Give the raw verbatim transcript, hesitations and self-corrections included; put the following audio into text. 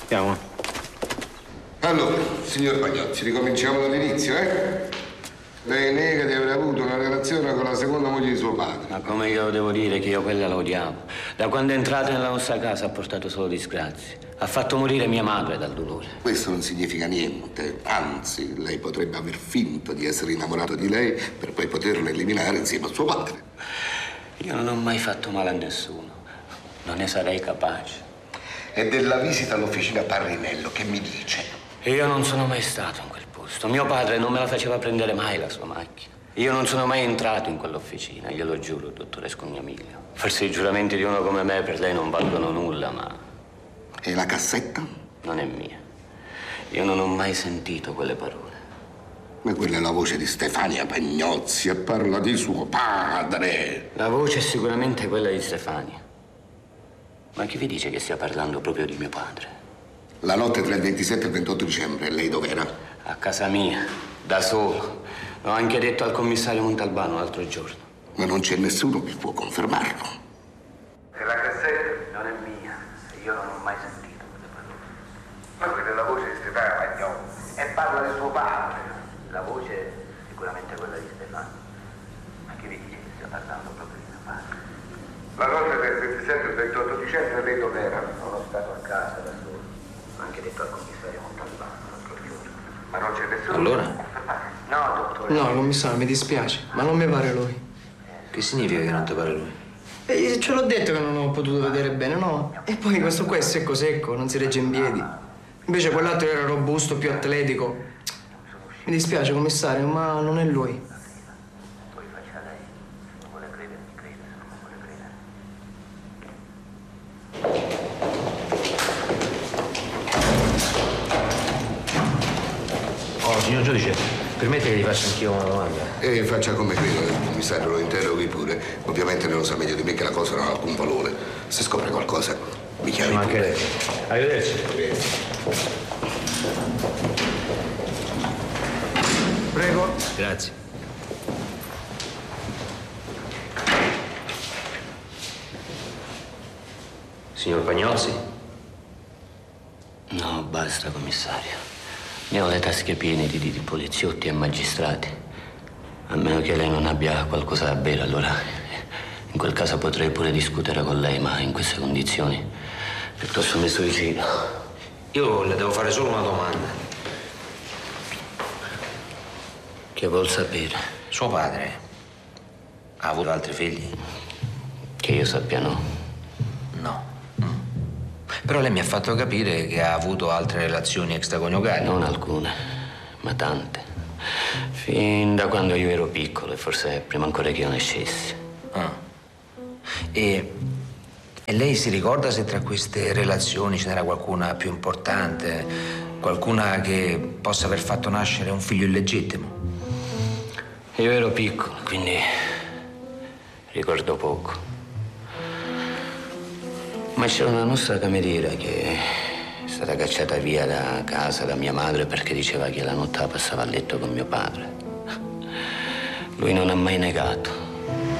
Andiamo. Allora, signor Pagnozzi, ricominciamo dall'inizio, eh? Lei nega di aver avuto una relazione con la seconda moglie di suo padre. Ma come io devo dire che io quella la odiavo? Da quando è entrata nella nostra casa ha portato solo disgrazie. Ha fatto morire mia madre dal dolore. Questo non significa niente. Anzi, lei potrebbe aver finto di essere innamorato di lei per poi poterla eliminare insieme a suo padre. Io non ho mai fatto male a nessuno. Non ne sarei capace. E della visita all'officina Parrinello, che mi dice? Io non sono mai stato in quel posto. Mio padre non me la faceva prendere mai la sua macchina. Io non sono mai entrato in quell'officina, glielo giuro, dottore Scognamiglio. Forse i giuramenti di uno come me per lei non valgono nulla, ma... E la cassetta? Non è mia. Io non ho mai sentito quelle parole. Ma quella è la voce di Stefania Pagnozzi e parla di suo padre. La voce è sicuramente quella di Stefania. Ma chi vi dice che stia parlando proprio di mio padre? La notte tra il ventisette e il ventotto dicembre, lei dov'era? A casa mia, da solo. L'ho anche detto al commissario Montalbano l'altro giorno. Ma non c'è nessuno che può confermarlo. E la cassetta non è mia. Io non ho mai sentito quelle parole. Ma quella è la voce di Stefania Pagnozzi. E parla di suo padre. La voce è sicuramente quella di Stefano. Ma chi vi dice che stia parlando proprio di mio padre? La notte del ventisette e ventotto dicembre lei dov'era? Sono stato a casa da solo. L'ho anche detto al commissario Montalbano l'altro giorno. Ma non c'è nessuno? Allora? No, dottore. No, commissario, mi dispiace, ma non mi pare lui. Che significa che non ti pare lui? E ce l'ho detto che non ho potuto vedere bene, no? E poi questo qua è secco secco, non si regge in piedi. Invece quell'altro era robusto, più atletico. Mi dispiace, commissario, ma non è lui. Poi faccia lei. Se non vuole credere, mi crede. Se non vuole credere. Oh, signor giudice, permette che gli faccia anch'io una domanda? E faccia come crede, commissario, lo interroghi pure. Ovviamente non lo sa meglio di me che la cosa non ha alcun valore. Se scopre qualcosa, mi chiami Ma anche pure. lei. Arrivederci. Prego. Grazie. Signor Pagnozzi? No, basta, commissario. Ne ho le tasche piene di, di, di poliziotti e magistrati. A meno che lei non abbia qualcosa da bere, allora in quel caso potrei pure discutere con lei, ma in queste condizioni piuttosto mi suicido. Io le devo fare solo una domanda. Che vuol sapere? Suo padre ha avuto altri figli? Che io sappia no. No. Mm. Però lei mi ha fatto capire che ha avuto altre relazioni extraconiugali. Non alcune, ma tante. Fin da quando io ero piccolo e forse prima ancora che io nascessi. Ah. E, e lei si ricorda se tra queste relazioni ce n'era qualcuna più importante, qualcuna che possa aver fatto nascere un figlio illegittimo? Io ero piccolo, quindi ricordo poco. Ma c'era una nostra cameriera che è stata cacciata via da casa da mia madre perché diceva che la notte la passava a letto con mio padre. Lui non ha mai negato.